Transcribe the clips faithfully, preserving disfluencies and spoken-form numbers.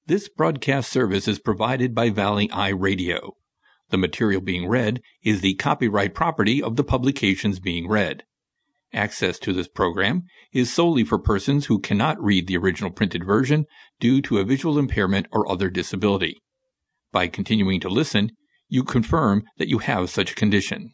This broadcast service is provided by Valley Eye Radio. The material being read is the copyright property of the publications being read. Access to this program is solely for persons who cannot read the original printed version due to a visual impairment or other disability. By continuing to listen, you confirm that you have such a condition.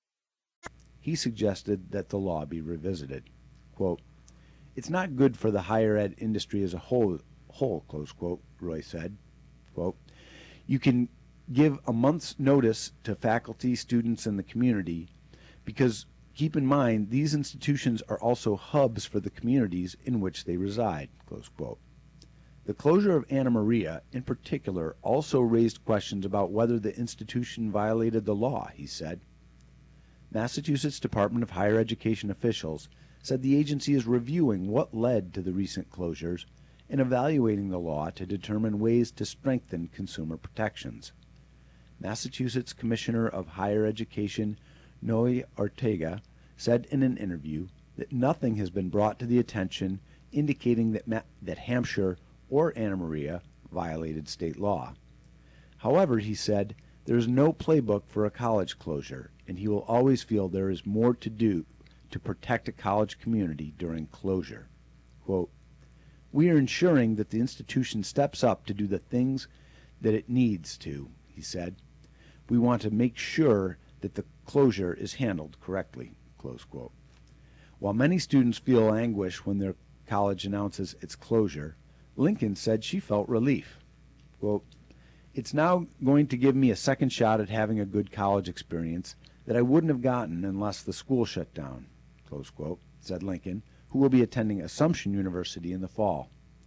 He suggested that the law be revisited. Quote, "It's not good for the higher ed industry as a whole, whole close quote, Roy said. Quote, "You can give a month's notice to faculty, students, and the community because keep in mind these institutions are also hubs for the communities in which they reside." Close quote. The closure of Anna Maria, in particular, also raised questions about whether the institution violated the law, he said. Massachusetts Department of Higher Education officials said the agency is reviewing what led to the recent closures and evaluating the law to determine ways to strengthen consumer protections. Massachusetts Commissioner of Higher Education Noe Ortega said in an interview that nothing has been brought to the attention indicating that, Ma- that Hampshire or Anna Maria violated state law. However, he said, there is no playbook for a college closure, and he will always feel there is more to do to protect a college community during closure. Quote, "We are ensuring that the institution steps up to do the things that it needs to," he said. "We want to make sure that the closure is handled correctly." Close quote. While many students feel anguish when their college announces its closure, Lincoln said she felt relief. Quote, "It's now going to give me a second shot at having a good college experience that I wouldn't have gotten unless the school shut down," close quote, said Lincoln, who will be attending Assumption University in the fall.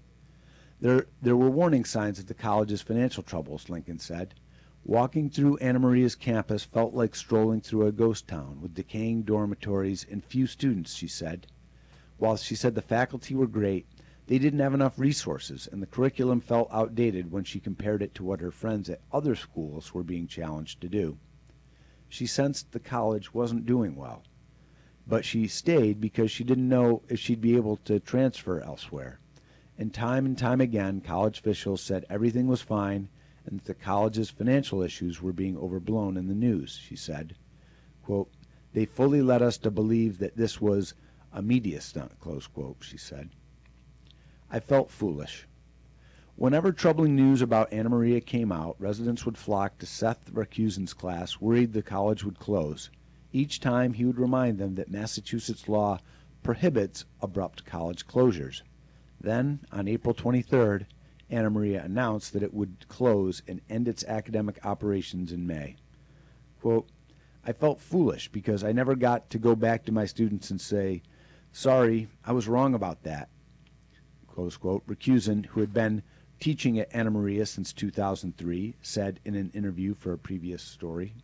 There, there were warning signs of the college's financial troubles, Lincoln said. "Walking through Anna Maria's campus felt like strolling through a ghost town with decaying dormitories and few students," she said. While she said the faculty were great, they didn't have enough resources, and the curriculum felt outdated when she compared it to what her friends at other schools were being challenged to do. She sensed the college wasn't doing well, but she stayed because she didn't know if she'd be able to transfer elsewhere. And time and time again, college officials said everything was fine and that the college's financial issues were being overblown in the news, she said. Quote, "They fully led us to believe that this was a media stunt," close quote, she said. "I felt foolish. Whenever troubling news about Anna Maria came out, residents would flock to Seth Racusin's class, worried the college would close. Each time he would remind them that Massachusetts law prohibits abrupt college closures. Then, on April twenty-third, Anna Maria announced that it would close and end its academic operations in May. Quote, "I felt foolish because I never got to go back to my students and say, 'Sorry, I was wrong about that,'" close quote. Racusin, who had been teaching at Anna Maria since two thousand three, said in an interview for a previous story.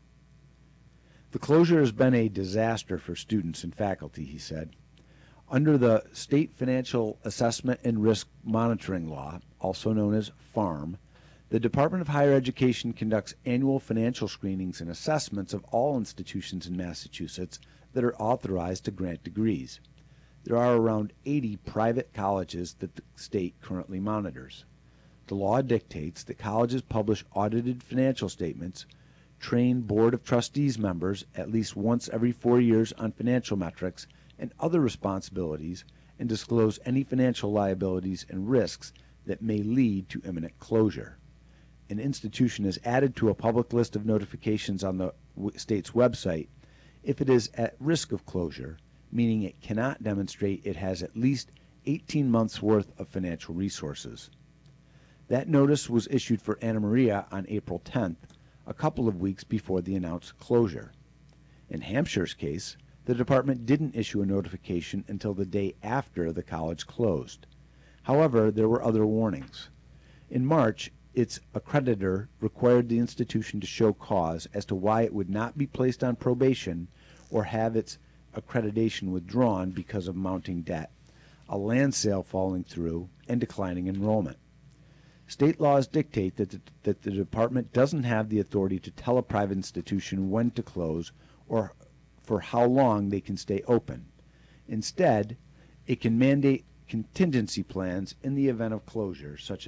"The closure has been a disaster for students and faculty," he said. "Under the State Financial Assessment and Risk Monitoring Law, also known as FARM, the Department of Higher Education conducts annual financial screenings and assessments of all institutions in Massachusetts that are authorized to grant degrees. There are around eighty private colleges that the state currently monitors. The law dictates that colleges publish audited financial statements, train Board of Trustees members at least once every four years on financial metrics and other responsibilities, and disclose any financial liabilities and risks that may lead to imminent closure. An institution is added to a public list of notifications on the state's website if it is at risk of closure, meaning it cannot demonstrate it has at least eighteen months' worth of financial resources. That notice was issued for Anna Maria on April tenth, a couple of weeks before the announced closure. In Hampshire's case, the department didn't issue a notification until the day after the college closed. However, there were other warnings. In March, its accreditor required the institution to show cause as to why it would not be placed on probation or have its accreditation withdrawn because of mounting debt, a land sale falling through, and declining enrollment. State laws dictate that the, that the department doesn't have the authority to tell a private institution when to close or for how long they can stay open. Instead, it can mandate contingency plans in the event of closure, such as